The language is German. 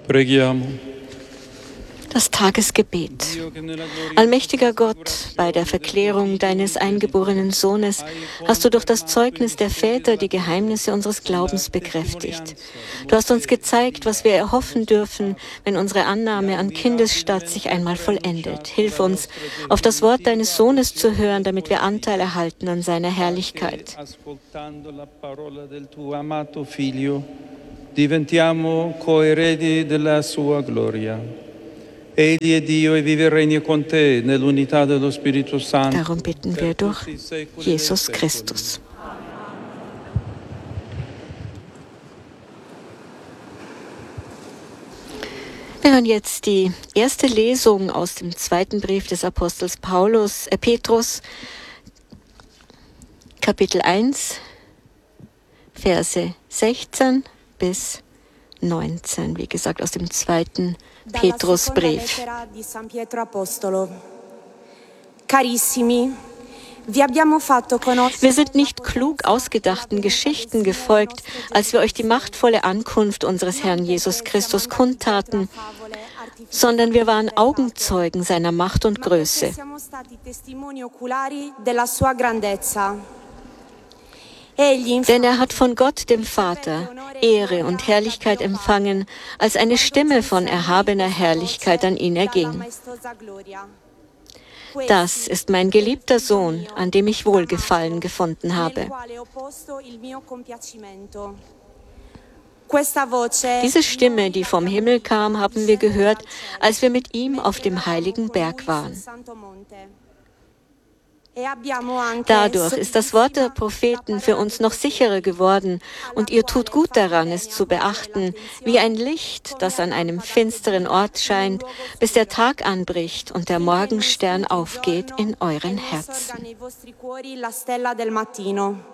Preghiamo. Das Tagesgebet. Allmächtiger Gott, bei der Verklärung deines eingeborenen Sohnes hast du durch das Zeugnis der Väter die Geheimnisse unseres Glaubens bekräftigt. Du hast uns gezeigt, was wir erhoffen dürfen, wenn unsere Annahme an Kindesstatt sich einmal vollendet. Hilf uns, auf das Wort deines Sohnes zu hören, damit wir Anteil erhalten an seiner Herrlichkeit. Diventiamo coeredi della sua gloria. Egli è Dio e vive e regna con te nell'unità dello Spirito Santo. Darum bitten wir durch Jesus Christus. Wir hören jetzt die erste Lesung aus dem zweiten Brief des Apostels Petrus, Kapitel 1, Verse 16 bis 19, wie gesagt, aus dem zweiten Petrusbrief. Wir sind nicht klug ausgedachten Geschichten gefolgt, als wir euch die machtvolle Ankunft unseres Herrn Jesus Christus kundtaten, sondern wir waren Augenzeugen seiner Macht und Größe. Denn er hat von Gott, dem Vater, Ehre und Herrlichkeit empfangen, als eine Stimme von erhabener Herrlichkeit an ihn erging. Das ist mein geliebter Sohn, an dem ich Wohlgefallen gefunden habe. Diese Stimme, die vom Himmel kam, haben wir gehört, als wir mit ihm auf dem heiligen Berg waren. Dadurch ist das Wort der Propheten für uns noch sicherer geworden und ihr tut gut daran, es zu beachten, wie ein Licht, das an einem finsteren Ort scheint, bis der Tag anbricht und der Morgenstern aufgeht in euren Herzen.